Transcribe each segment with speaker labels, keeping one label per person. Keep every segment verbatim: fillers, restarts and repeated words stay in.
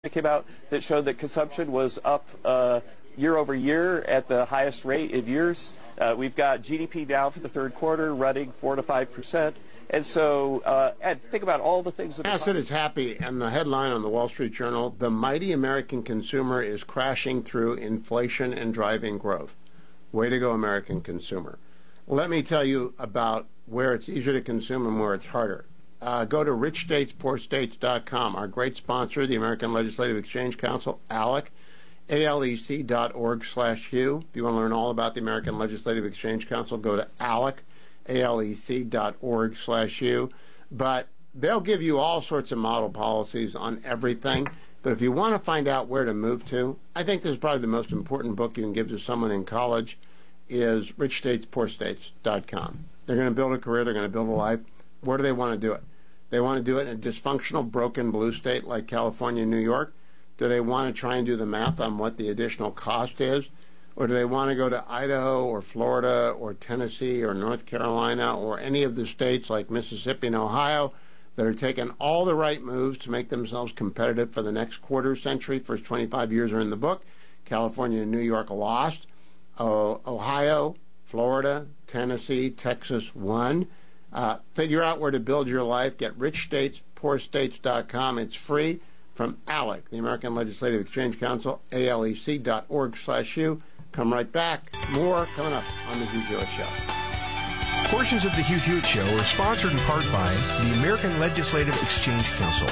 Speaker 1: came out that showed that consumption was up uh, year over year at the highest rate in years. Uh, we've got G D P now for the third quarter running four to five percent. And so, uh, Ed, think about all the things that...
Speaker 2: Asset is happy, and the headline on the Wall Street Journal, the mighty American consumer is crashing through inflation and driving growth. Way to go, American consumer. Let me tell you about where it's easier to consume and where it's harder. Uh, go to rich states poor states dot com. Our great sponsor, the American Legislative Exchange Council, ALEC, A L E C dot org slash U. If you want to learn all about the American Legislative Exchange Council, go to ALEC, A L E C dot org slash U. But they'll give you all sorts of model policies on everything. But if you want to find out where to move to, I think this is probably the most important book you can give to someone in college, is rich states poor states dot com. They're going to build a career. They're going to build a life. Where do they want to do it? They want to do it in a dysfunctional, broken blue state like California and New York? Do they want to try and do the math on what the additional cost is? Or do they want to go to Idaho or Florida or Tennessee or North Carolina or any of the states like Mississippi and Ohio that are taking all the right moves to make themselves competitive for the next quarter century? First twenty-five years are in the book. California and New York lost. Uh, Ohio, Florida, Tennessee, Texas won. Uh, figure out where to build your life. Get rich states poor states dot com. It's free from ALEC, the American Legislative Exchange Council, A L E C dot org slash U. Come right back. More coming up on The Hugh Hewitt Show.
Speaker 3: Portions of The Hugh Hewitt Show are sponsored in part by the American Legislative Exchange Council.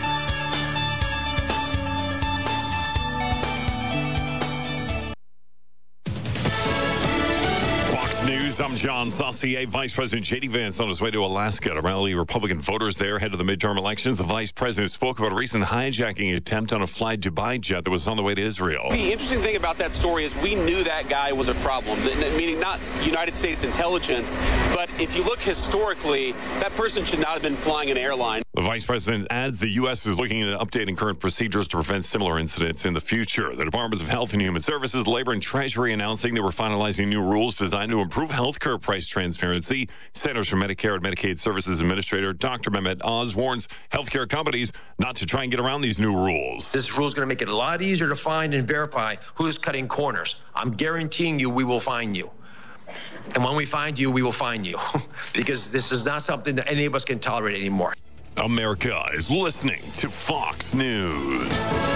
Speaker 4: News. I'm John Saucier. Vice President J D Vance on his way to Alaska to rally Republican voters there ahead of the midterm elections. The vice president spoke about a recent hijacking attempt on a Fly Dubai jet that was on the way to Israel.
Speaker 5: The interesting thing about that story is we knew that guy was a problem, meaning not United States intelligence, but if you look historically, that person should not have been flying an airline.
Speaker 4: The vice president adds the U S is looking at updating current procedures to prevent similar incidents in the future. The Departments of Health and Human Services, Labor, and Treasury announcing they were finalizing new rules designed to improve health care price transparency. Centers for Medicare and Medicaid Services Administrator Doctor Mehmet Oz warns healthcare companies not to try and get around these new rules.
Speaker 6: This rule is going to make it a lot easier to find and verify who's cutting corners. I'm guaranteeing you we will find you. And when we find you, we will find you. Because this is not something that any of us can tolerate anymore.
Speaker 4: America is listening to Fox News.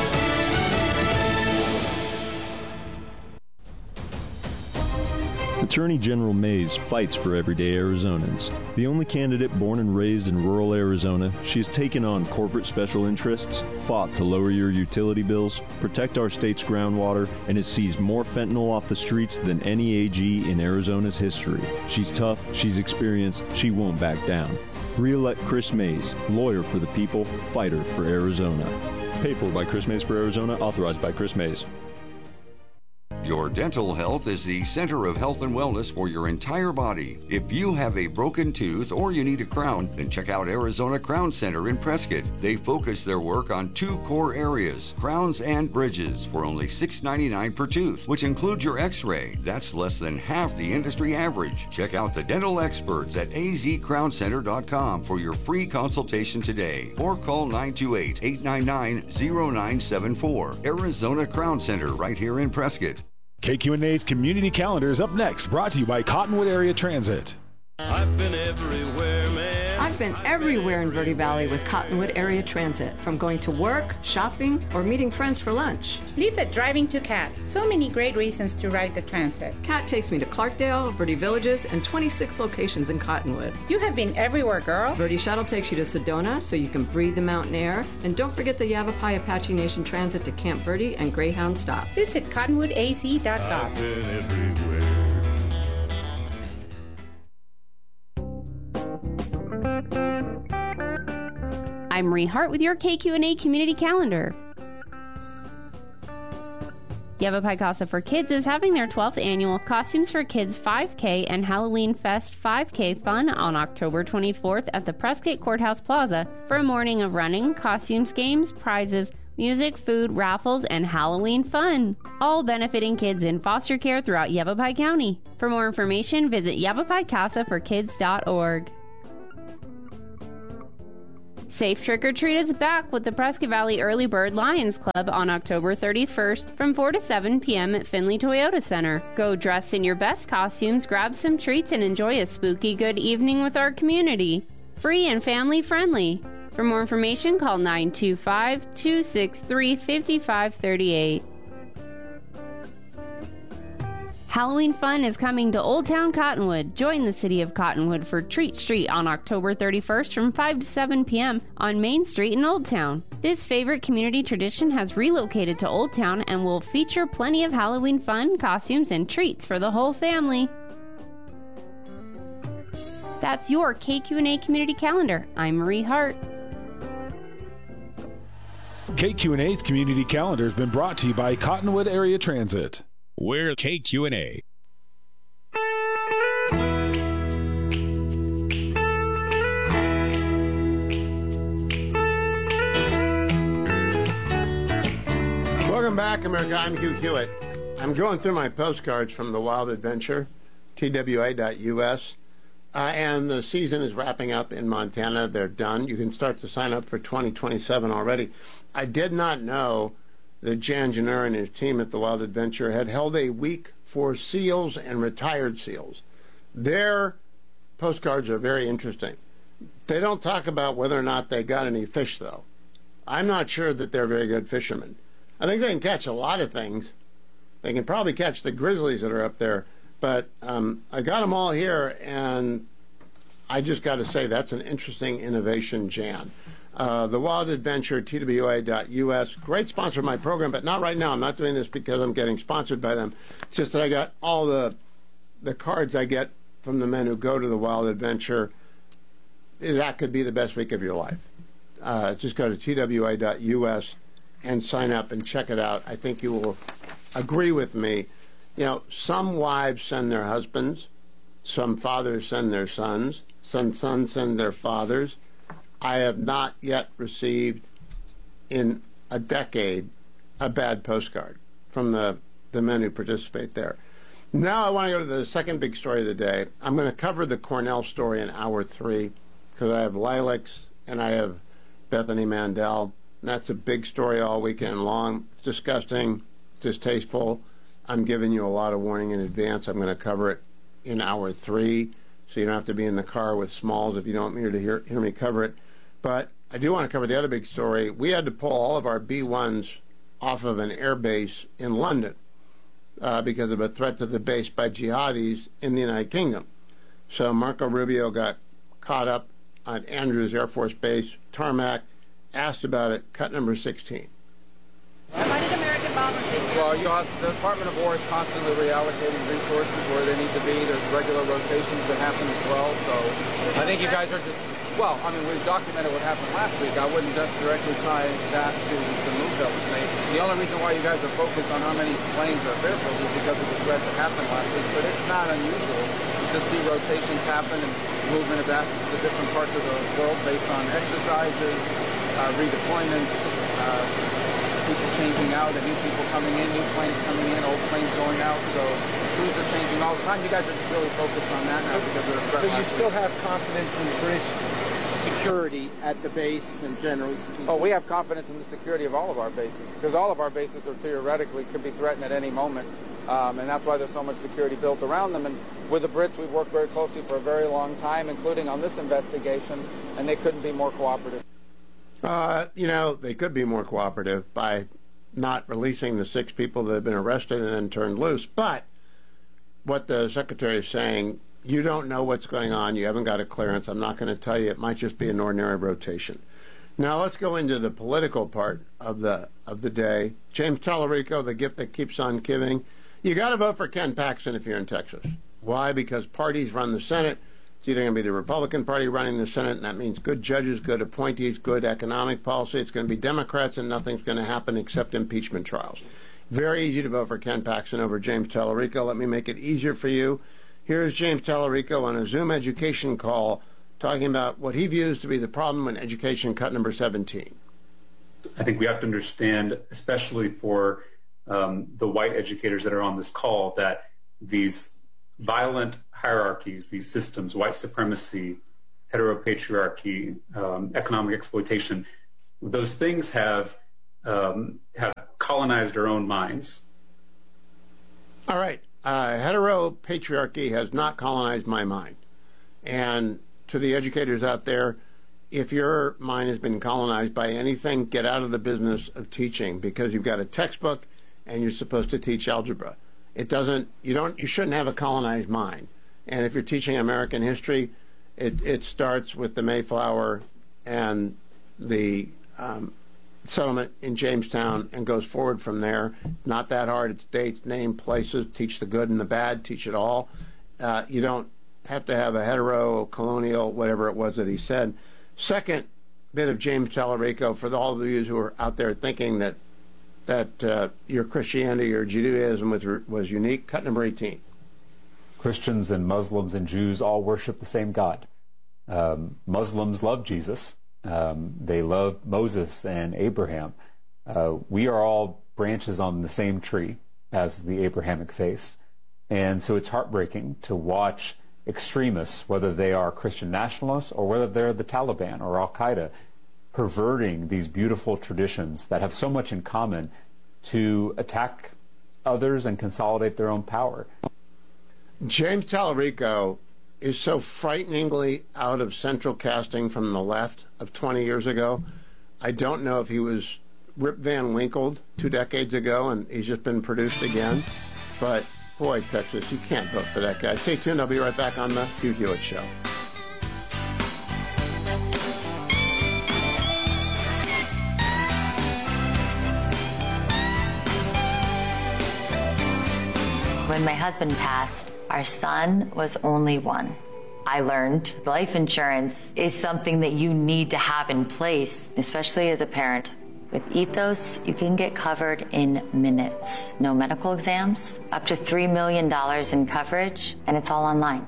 Speaker 7: Attorney General Mays fights for everyday Arizonans. The only candidate born and raised in rural Arizona, she has taken on corporate special interests, fought to lower your utility bills, protect our state's groundwater, and has seized more fentanyl off the streets than any A G in Arizona's history. She's tough, she's experienced, she won't back down. Re-elect Chris Mays, lawyer for the people, fighter for Arizona. Paid for by Chris Mays for Arizona, authorized by Chris Mays.
Speaker 8: Your dental health is the center of health and wellness for your entire body. If you have a broken tooth or you need a crown, then check out Arizona Crown Center in Prescott. They focus their work on two core areas, crowns and bridges, for only six dollars and ninety-nine cents per tooth, which includes your x-ray. That's less than half the industry average. Check out the dental experts at a z crown center dot com for your free consultation today, or call nine two eight, eight nine nine, zero nine seven four. Arizona Crown Center right here in Prescott.
Speaker 9: K Q N A's Community Calendar is up next, brought to you by Cottonwood Area Transit.
Speaker 10: I've been everywhere, man.
Speaker 11: I've been everywhere in Verde Valley with Cottonwood Area Transit, from going to work, shopping, or meeting friends for lunch.
Speaker 12: Leave it driving to C A T. So many great reasons to ride the transit.
Speaker 11: C A T takes me to Clarkdale, Verde Villages, and twenty-six locations in Cottonwood.
Speaker 12: You have been everywhere, girl.
Speaker 11: Verde Shuttle takes you to Sedona so you can breathe the mountain air. And don't forget the Yavapai Apache Nation Transit to Camp Verde and Greyhound Stop.
Speaker 12: Visit cottonwood a z dot com.
Speaker 10: I've been everywhere.
Speaker 13: I'm Marie Hart with your K Q N A Community Calendar. Yavapai Casa for Kids is having their twelfth annual Costumes for Kids five K and Halloween Fest five K fun on October twenty-fourth at the Prescott Courthouse Plaza for a morning of running, costumes, games, prizes, music, food, raffles, and Halloween fun. All benefiting kids in foster care throughout Yavapai County. For more information, visit yavapai casa for kids dot org. Safe Trick or Treat is back with the Prescott Valley Early Bird Lions Club on October thirty-first from four to seven p.m. at Finley Toyota Center. Go dressed in your best costumes, grab some treats, and enjoy a spooky good evening with our community. Free and family friendly. For more information, call nine two five, two six three, five five three eight. Halloween fun is coming to Old Town Cottonwood. Join the city of Cottonwood for Treat Street on October thirty-first from five to seven p.m. on Main Street in Old Town. This favorite community tradition has relocated to Old Town and will feature plenty of Halloween fun, costumes, and treats for the whole family. That's your K Q and A Community Calendar. I'm Marie Hart.
Speaker 9: K Q and A's Community Calendar has been brought to you by Cottonwood Area Transit.
Speaker 14: We're K Q and A.
Speaker 2: Welcome back, America. I'm Hugh Hewitt. I'm going through my postcards from the Wild Adventure, T W A dot U S, uh, and the season is wrapping up in Montana. They're done. You can start to sign up for twenty twenty-seven already. I did not know that Jan Jenner and his team at the Wild Adventure had held a week for SEALs and retired SEALs. Their postcards are very interesting. They don't talk about whether or not they got any fish, though. I'm not sure that they're very good fishermen. I think they can catch a lot of things. They can probably catch the grizzlies that are up there, but um, I got them all here, and I just got to say that's an interesting innovation, Jan. Uh, the Wild Adventure, T W A dot U S, great sponsor of my program, but not right now. I'm not doing this because I'm getting sponsored by them. It's just that I got all the the cards I get from the men who go to the Wild Adventure. That could be the best week of your life. Uh, just go to T W A dot U S and sign up and check it out. I think you will agree with me. You know, some wives send their husbands, some fathers send their sons, some sons send their fathers. I have not yet received in a decade a bad postcard from the, the men who participate there. Now I want to go to the second big story of the day. I'm going to cover the Cornell story in hour three because I have Lilacs and I have Bethany Mandel. And that's a big story all weekend long. It's disgusting, distasteful. I'm giving you a lot of warning in advance. I'm going to cover it in hour three, so you don't have to be in the car with Smalls if you don't want to hear, hear me cover it. But I do want to cover the other big story. We had to pull all of our B ones off of an air base in London uh, because of a threat to the base by jihadis in the United Kingdom. So Marco Rubio got caught up on Andrews Air Force Base, tarmac, asked about it, cut number sixteen.
Speaker 15: Why did American bombers take care? Well, you have, the Department of War is constantly reallocating resources where they need to be. There's regular rotations that happen as well. So I think you guys are just, well, I mean, we've documented what happened last week. I wouldn't just directly tie that to the move that was made. The only reason why you guys are focused on how many planes are Fairfield is because of the threat that happened last week. But it's not unusual to see rotations happen and movement of assets to different parts of the world based on exercises, uh, redeployments, uh, people changing out, and new people coming in, new planes coming in, old planes going out. So crews are changing all the time. You guys are just really focused on that now because of the threat.
Speaker 16: So you still have confidence in British security at the base and generally speaking?
Speaker 15: Oh, we have confidence in the security of all of our bases because all of our bases are theoretically could be threatened at any moment. Um, and that's why there's so much security built around them. And with the Brits, we've worked very closely for a very long time, including on this investigation, and they couldn't be more cooperative.
Speaker 2: Uh, you know, they could be more cooperative by not releasing the six people that have been arrested and then turned loose. But what the Secretary is saying, you don't know what's going on. You haven't got a clearance. I'm not going to tell you. It might just be an ordinary rotation. Now let's go into the political part of the of the day. James Tallarico, the gift that keeps on giving. You got to vote for Ken Paxton if you're in Texas. Why? Because parties run the Senate. It's either going to be the Republican Party running the Senate, and that means good judges, good appointees, good economic policy. It's going to be Democrats, and nothing's going to happen except impeachment trials. Very easy to vote for Ken Paxton over James Tallarico. Let me make it easier for you. Here's James Tallarico on a Zoom education call talking about what he views to be the problem in education cut number seventeen.
Speaker 17: I think we have to understand, especially for um, the white educators that are on this call, that these violent hierarchies, these systems, white supremacy, heteropatriarchy, um, economic exploitation. Those things have um, have colonized our own minds.
Speaker 2: All right. Uh, heteropatriarchy has not colonized my mind. And to the educators out there, if your mind has been colonized by anything, get out of the business of teaching, because you've got a textbook and you're supposed to teach algebra. It doesn't, you don't, you shouldn't have a colonized mind. And if you're teaching American history, it, it starts with the Mayflower and the um, settlement in Jamestown and goes forward from there. Not that hard. It's dates, name, places, teach the good and the bad, teach it all. Uh, you don't have to have a hetero, colonial, whatever it was that he said. Second bit of James Tallarico, for all of you who are out there thinking that that uh, your Christianity or Judaism was, was unique, cut number eighteen.
Speaker 18: Christians and Muslims and Jews all worship the same God. Um, Muslims love Jesus. Um, they love Moses and Abraham. Uh, we are all branches on the same tree as the Abrahamic faith. And so it's heartbreaking to watch extremists, whether they are Christian nationalists or whether they're the Taliban or Al-Qaeda, perverting these beautiful traditions that have so much in common to attack others and consolidate their own power.
Speaker 2: James Tallarico is so frighteningly out of central casting from the left of twenty years ago. I don't know if he was Rip Van Winkled two decades ago and he's just been produced again. But boy, Texas, you can't vote for that guy. Stay tuned. I'll be right back on the Hugh Hewitt Show.
Speaker 19: When my husband passed, our son was only one. I learned life insurance is something that you need to have in place, especially as a parent. With Ethos, you can get covered in minutes. No medical exams, up to three million dollars in coverage, and it's all online.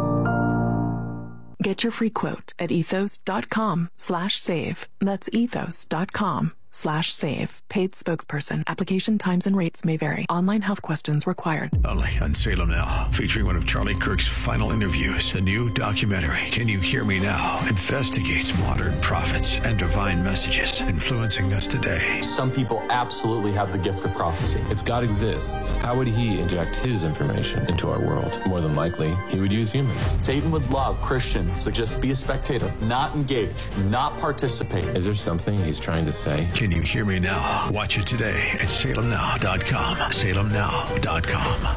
Speaker 20: Get your free quote at ethos.com slash save. That's ethos.com slash save. Paid spokesperson. Application times and rates may vary. Online health questions required.
Speaker 21: Only on Salem Now, featuring one of Charlie Kirk's final interviews. A new documentary, Can You Hear Me Now?, investigates modern prophets and divine messages influencing us today.
Speaker 22: Some people absolutely have the gift of prophecy. If God exists, how would he inject his information into our world? More than likely, he would use humans. Satan would love Christians to just be a spectator, not engage, not participate. Is there something he's trying to say?
Speaker 21: Can You Hear Me Now? Watch it today at salem now dot com. salem now dot com.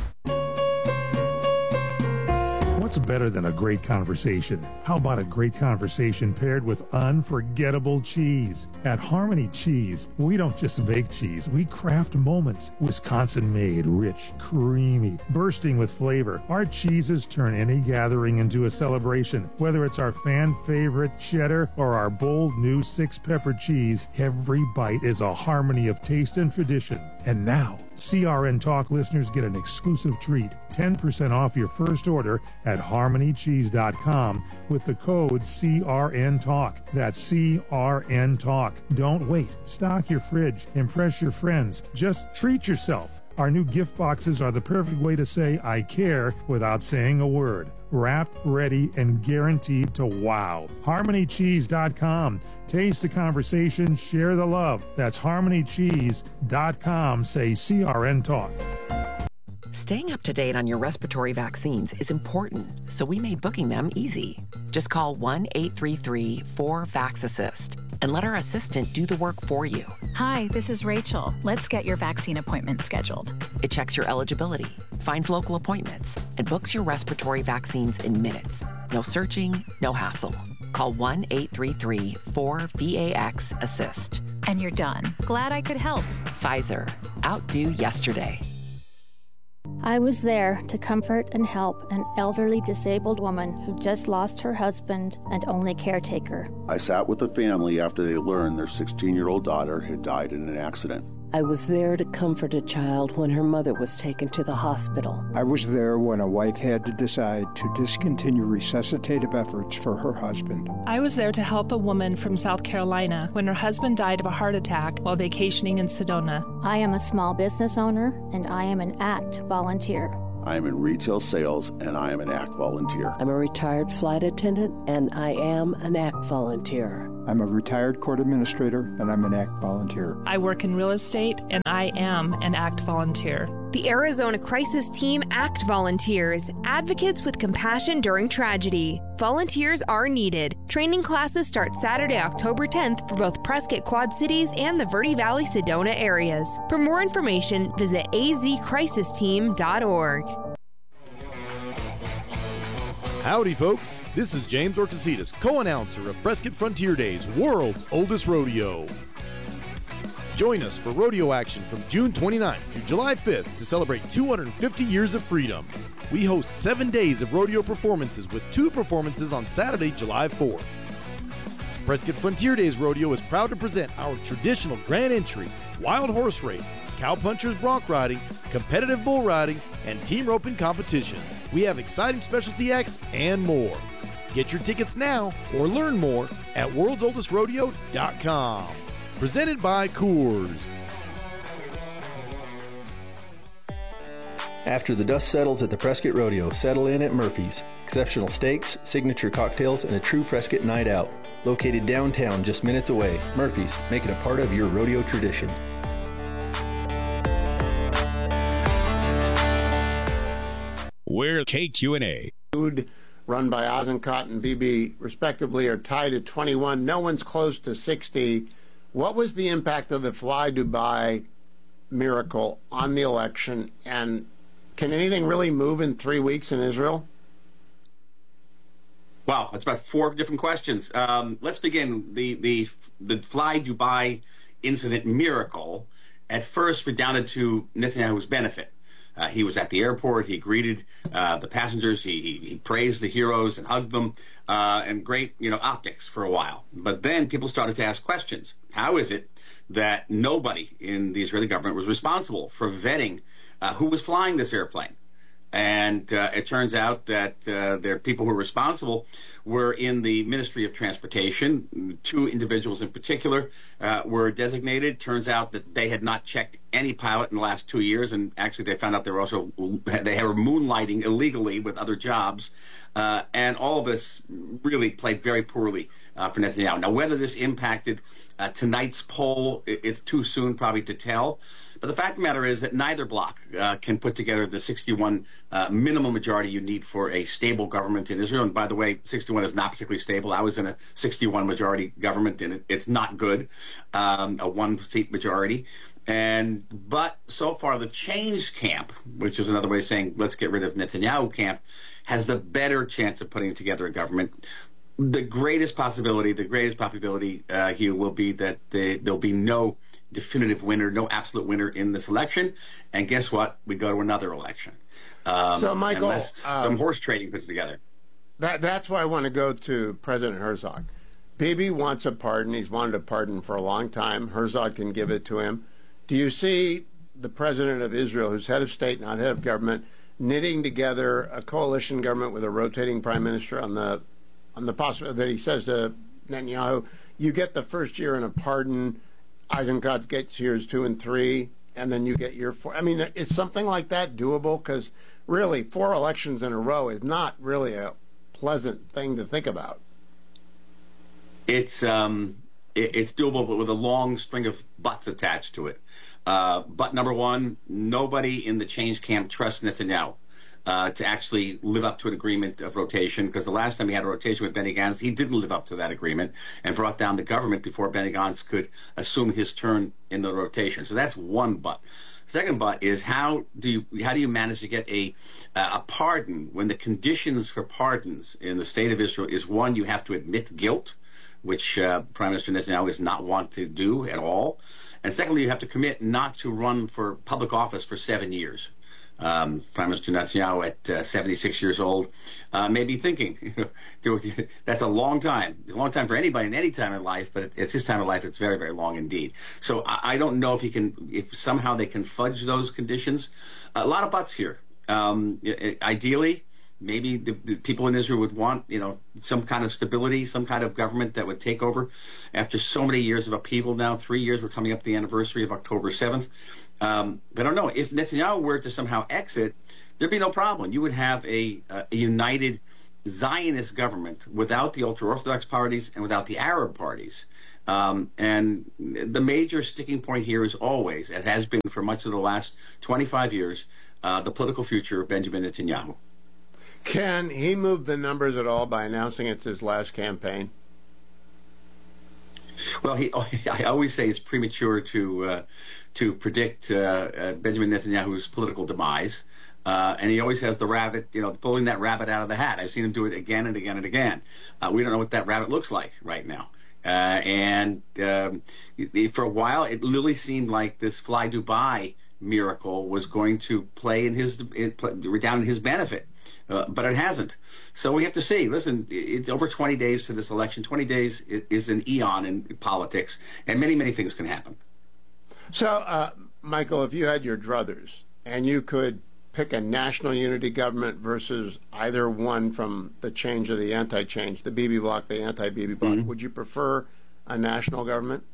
Speaker 23: What's better than a great conversation? How about a great conversation paired with unforgettable cheese? At Harmony Cheese, we don't just bake cheese, we craft moments. Wisconsin-made, rich, creamy, bursting with flavor. Our cheeses turn any gathering into a celebration. Whether it's our fan-favorite cheddar or our bold new six-pepper cheese, every bite is a harmony of taste and tradition. And now, C R N Talk listeners get an exclusive treat, ten percent off your first order at harmony cheese dot com with the code C R N Talk. That's C R N Talk. Don't wait. Stock your fridge. Impress your friends. Just treat yourself. Our new gift boxes are the perfect way to say I care without saying a word. Wrapped, ready, and guaranteed to wow. harmony cheese dot com. Taste the conversation, share the love. That's harmony cheese dot com. Say C R N Talk.
Speaker 24: Staying up to date on your respiratory vaccines is important, so we made booking them easy. Just call one eight three three four vax assist and let our assistant do the work for you.
Speaker 25: Hi, this is Rachel. Let's get your vaccine appointment scheduled.
Speaker 24: It checks your eligibility, finds local appointments, and books your respiratory vaccines in minutes. No searching, no hassle. Call one eight three three four vax assist.
Speaker 25: And you're done. Glad I could help.
Speaker 24: Pfizer. Outdo yesterday.
Speaker 26: I was there to comfort and help an elderly disabled woman who just lost her husband and only caretaker.
Speaker 27: I sat with the family after they learned their sixteen-year-old daughter had died in an accident.
Speaker 28: I was there to comfort a child when her mother was taken to the hospital.
Speaker 29: I was there when a wife had to decide to discontinue resuscitative efforts for her husband.
Speaker 30: I was there to help a woman from South Carolina when her husband died of a heart attack while vacationing in Sedona.
Speaker 26: I am a small business owner, and I am an ACT volunteer.
Speaker 27: I am in retail sales, and I am an ACT volunteer.
Speaker 28: I'm a retired flight attendant, and I am an ACT volunteer.
Speaker 29: I'm a retired court administrator, and I'm an ACT volunteer.
Speaker 30: I work in real estate, and I am an ACT volunteer.
Speaker 1: The Arizona Crisis Team ACT volunteers, advocates with compassion during tragedy. Volunteers are needed. Training classes start Saturday, October tenth for both Prescott Quad Cities and the Verde Valley Sedona areas. For more information, visit a z crisis team dot org.
Speaker 3: Howdy, folks. This is James Orcasitas, co-announcer of Prescott Frontier Days, world's oldest rodeo. Join us for rodeo action from June twenty-ninth through July fifth to celebrate two hundred fifty years of freedom. We host seven days of rodeo performances with two performances on Saturday, July fourth. Prescott Frontier Days Rodeo is proud to present our traditional grand entry, wild horse race, cowpunchers bronc riding, competitive bull riding, and team roping competition. We have exciting specialty acts and more. Get your tickets now or learn more at worlds oldest rodeo dot com. Presented by Coors.
Speaker 4: After the dust settles at the Prescott Rodeo, settle in at Murphy's. Exceptional steaks, signature cocktails, and a true Prescott night out. Located downtown just minutes away, Murphy's, make it a part of your rodeo tradition.
Speaker 14: We're K Q and A.
Speaker 2: Food run by Eisenkot and B B, respectively, are tied at twenty-one. No one's close to sixty. What was the impact of the Fly Dubai miracle on the election, and can anything really move in three weeks in Israel?
Speaker 5: Wow, that's about four different questions. Um, let's begin. The, the, the Fly Dubai incident miracle at first redounded to Netanyahu's benefit. Uh, he was at the airport. He greeted uh, the passengers. He, he, he praised the heroes and hugged them, uh, and great, you know, optics for a while. But then people started to ask questions. How is it that nobody in the Israeli government was responsible for vetting uh, who was flying this airplane? And uh, it turns out that uh, there people who were responsible were in the Ministry of Transportation. Two individuals in particular uh, were designated. Turns out that they had not checked any pilot in the last two years, and actually they found out they were also they were moonlighting illegally with other jobs. Uh, and all of this really played very poorly uh, for Netanyahu. Now, whether this impacted uh, tonight's poll, it's too soon probably to tell. But the fact of the matter is that neither bloc uh, can put together the sixty-one uh, minimum majority you need for a stable government in Israel. And by the way, sixty-one is not particularly stable. I was in a sixty-one majority government, and it, it's not good, um, a one-seat majority. And but so far, the change camp, which is another way of saying let's get rid of Netanyahu camp, has the better chance of putting together a government. The greatest possibility, the greatest probability uh, here will be that they, there'll be no definitive winner, no absolute winner in this election. And guess what? We go to another election. Um,
Speaker 2: so, Michael,
Speaker 5: unless
Speaker 2: um,
Speaker 5: some horse trading puts together.
Speaker 2: That, that's why I want to go to President Herzog. Bibi wants a pardon. He's wanted a pardon for a long time. Herzog can give it to him. Do you see the president of Israel, who's head of state, not head of government, knitting together a coalition government with a rotating prime minister on the on the possibility that he says to Netanyahu, you get the first year in a pardon, Eisenkot gets years two and three, and then you get year four. I mean, is something like that doable? Because really, four elections in a row is not really a pleasant thing to think about.
Speaker 5: It's um, it, it's doable, but with a long string of buts attached to it. Uh, but number one, nobody in the change camp trusts Netanyahu uh, to actually live up to an agreement of rotation, because the last time he had a rotation with Benny Gantz, he didn't live up to that agreement and brought down the government before Benny Gantz could assume his turn in the rotation. So that's one but. Second but is how do you how do you manage to get a uh, a pardon when the conditions for pardons in the state of Israel is, one, you have to admit guilt, which uh, Prime Minister Netanyahu is not want to do at all. And secondly, you have to commit not to run for public office for seven years. Um, Prime Minister Netanyahu, at uh, seventy-six years old, uh, may be thinking, that's a long time. A long time for anybody in any time in life, but it's his time of life. It's very, very long indeed. So I, I don't know if he can, if somehow they can fudge those conditions. A lot of buts here. Um, ideally, maybe the, the people in Israel would want, you know, some kind of stability, some kind of government that would take over after so many years of upheaval now. Three years, we're coming up to the anniversary of October seventh. Um, but I don't know. If Netanyahu were to somehow exit, there'd be no problem. You would have a, a united Zionist government without the ultra-Orthodox parties and without the Arab parties. Um, and the major sticking point here is always, it has been for much of the last twenty-five years, uh, the political future of Benjamin Netanyahu.
Speaker 2: Can he move the numbers at all by announcing it's his last campaign?
Speaker 5: Well, he, I always say it's premature to uh, to predict uh, uh, Benjamin Netanyahu's political demise. Uh, and he always has the rabbit, you know, pulling that rabbit out of the hat. I've seen him do it again and again and again. Uh, we don't know what that rabbit looks like right now. Uh, and um, for a while, it really seemed like this Fly Dubai miracle was going to play in his down in his benefit, uh, but it hasn't. So we have to see. Listen, it's over twenty days to this election. twenty days is an eon in politics, and many, many things can happen.
Speaker 2: So, uh, Michael, if you had your druthers and you could pick a national unity government versus either one from the change or the anti-change, the Bibi bloc, the anti-Bibi bloc, mm-hmm. would you prefer a national government?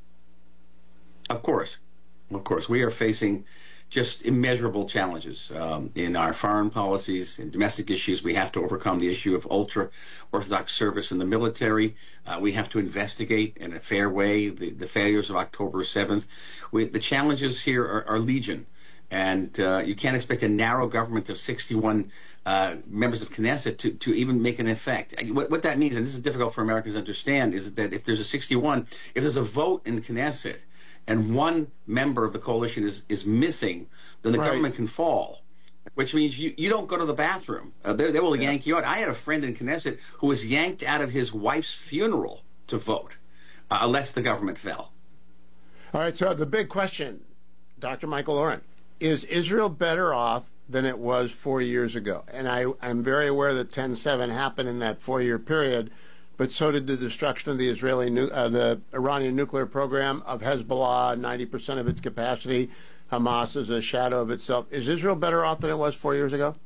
Speaker 5: Of course. Of course. We are facing just immeasurable challenges um, in our foreign policies and domestic issues. We have to overcome the issue of ultra-Orthodox service in the military. Uh, we have to investigate in a fair way the, the failures of October seventh. We, the challenges here are, are legion. And uh, you can't expect a narrow government of sixty-one uh, members of Knesset to, to even make an effect. What, what that means, and this is difficult for Americans to understand, is that if there's a sixty-one, if there's a vote in Knesset and one member of the coalition is, is missing, then the right. government can fall, which means you, you don't go to the bathroom. Uh, they, they will yeah. yank you out. I had a friend in Knesset who was yanked out of his wife's funeral to vote, uh, unless the government fell.
Speaker 2: All right, so the big question, Doctor Michael Oren, is Israel better off than it was four years ago? And I, I'm very aware that ten seven happened in that four-year period, but so did the destruction of the Israeli, nu- uh, the Iranian nuclear program, of Hezbollah, ninety percent of its capacity. Hamas is a shadow of itself. Is Israel better off than it was four years ago?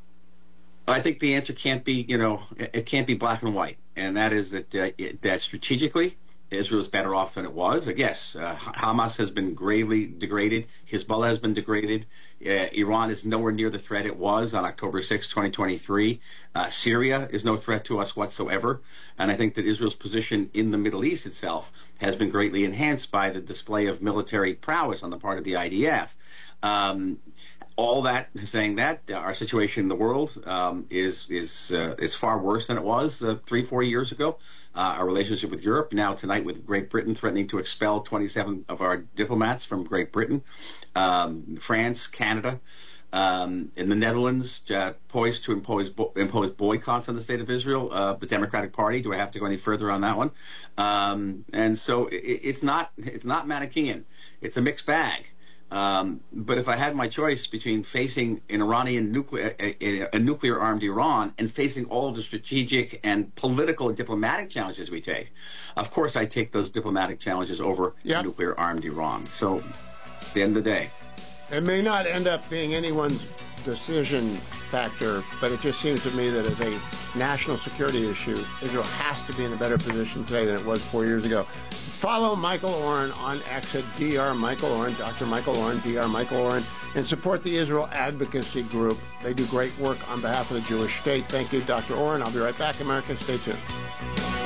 Speaker 5: I think the answer can't be, you know, it can't be black and white, and that is that uh, it, that strategically, Israel is better off than it was. I guess uh, Hamas has been gravely degraded. Hezbollah has been degraded. Uh, Iran is nowhere near the threat it was on October sixth, twenty twenty-three. Uh, Syria is no threat to us whatsoever. And I think that Israel's position in the Middle East itself has been greatly enhanced by the display of military prowess on the part of the I D F. Um, all that, saying that, uh, our situation in the world um, is is uh, is far worse than it was uh, three, four years ago. Uh, our relationship with Europe, now tonight with Great Britain threatening to expel twenty-seven of our diplomats from Great Britain, um, France, Canada, um, in the Netherlands, uh, poised to impose bo- impose boycotts on the state of Israel, uh, the Democratic Party. Do I have to go any further on that one? Um, and so it, it's not it's not Manichaean. It's a mixed bag. Um, but if I had my choice between facing an Iranian nuclear, a, a nuclear-armed Iran and facing all of the strategic and political and diplomatic challenges we take, of course I'd take those diplomatic challenges over yep. nuclear-armed Iran. So, at the end of the day.
Speaker 2: It may not end up being anyone's decision factor, but it just seems to me that as a national security issue, Israel has to be in a better position today than it was four years ago. Follow Michael Oren on X at Doctor Michael Oren, Doctor Michael Oren, Doctor Michael Oren, and support the Israel Advocacy Group. They do great work on behalf of the Jewish state. Thank you, Doctor Oren. I'll be right back, America. Stay tuned.